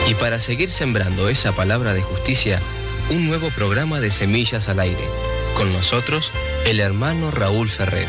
Y para seguir sembrando esa palabra de justicia, un nuevo programa de Semillas al Aire. Con nosotros, el hermano Raúl Ferrero.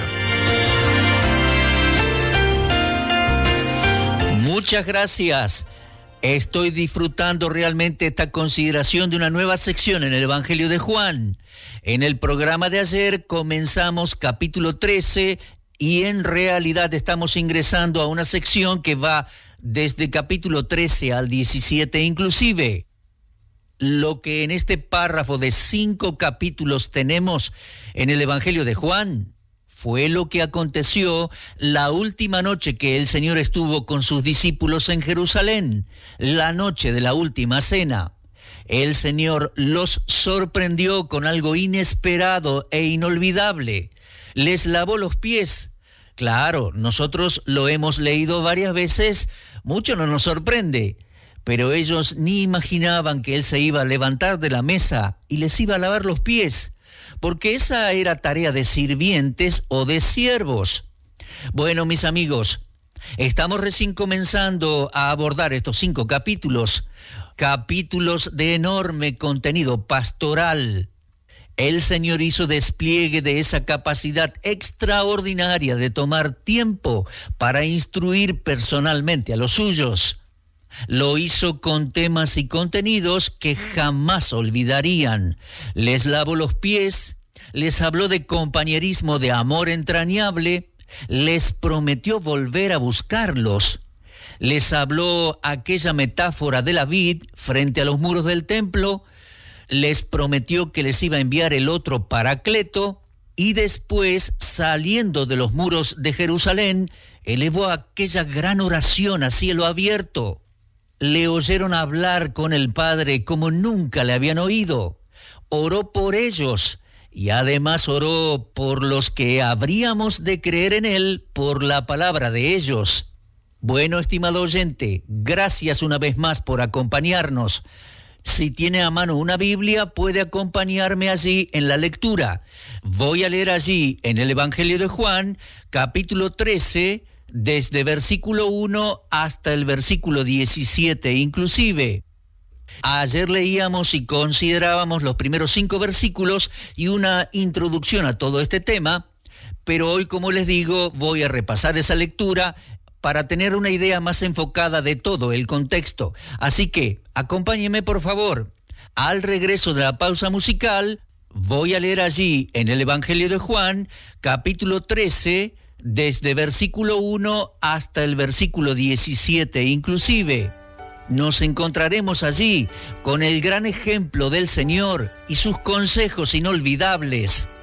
Muchas gracias. Estoy disfrutando realmente esta consideración de una nueva sección en el Evangelio de Juan. En el programa de ayer comenzamos capítulo 13 y en realidad estamos ingresando a una sección que va desde capítulo 13 al 17 inclusive. Lo que en este párrafo de 5 capítulos tenemos en el Evangelio de Juan fue lo que aconteció la última noche que el Señor estuvo con sus discípulos en Jerusalén, la noche de la última cena. El Señor los sorprendió con algo inesperado e inolvidable. Les lavó los pies. Claro, nosotros lo hemos leído varias veces, mucho no nos sorprende, pero ellos ni imaginaban que Él se iba a levantar de la mesa y les iba a lavar los pies, porque esa era tarea de sirvientes o de siervos. Bueno, mis amigos, estamos recién comenzando a abordar estos 5 capítulos de enorme contenido pastoral. El Señor hizo despliegue de esa capacidad extraordinaria de tomar tiempo para instruir personalmente a los suyos. Lo hizo con temas y contenidos que jamás olvidarían. Les lavó los pies, les habló de compañerismo, de amor entrañable, les prometió volver a buscarlos. Les habló aquella metáfora de la vid frente a los muros del templo, les prometió que les iba a enviar el otro Paracleto y después, saliendo de los muros de Jerusalén, elevó aquella gran oración a cielo abierto. Le oyeron hablar con el Padre como nunca le habían oído. Oró por ellos y además oró por los que habríamos de creer en Él por la palabra de ellos. Bueno, estimado oyente, gracias una vez más por acompañarnos. Si tiene a mano una Biblia, puede acompañarme allí en la lectura. Voy a leer allí en el Evangelio de Juan, capítulo 13, desde versículo 1 hasta el versículo 17 inclusive. Ayer leíamos y considerábamos los primeros 5 versículos y una introducción a todo este tema, pero hoy, como les digo, voy a repasar esa lectura para tener una idea más enfocada de todo el contexto. Así que, acompáñenme por favor. Al regreso de la pausa musical, voy a leer allí en el Evangelio de Juan, capítulo 13, desde versículo 1 hasta el versículo 17 inclusive. Nos encontraremos allí con el gran ejemplo del Señor y sus consejos inolvidables.